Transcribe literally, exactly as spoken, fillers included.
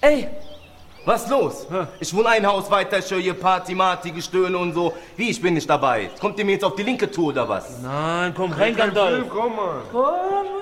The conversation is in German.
Ey, was los? Ja. Ich wohne ein Haus weiter, ich höre hier Party, Marty, Gestöhne und so. Wie, ich bin nicht dabei? Kommt ihr mir jetzt auf die linke Tour oder was? Nein, komm rein, Gandalf. Komm mal. Komm.